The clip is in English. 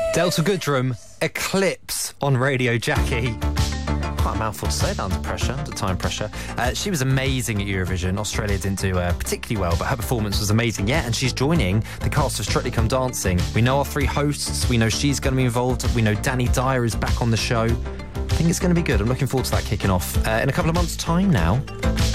Delta Goodrem, Eclipse on Radio Jackie. Quite a mouthful to say that under time pressure. She was amazing at Eurovision. Australia didn't do particularly well, but her performance was amazing. Yeah, and she's joining the cast of Strictly Come Dancing. We know our three hosts. We know she's going to be involved. We know Danny Dyer is back on the show. I think it's going to be good. I'm looking forward to that kicking off in a couple of months' time now.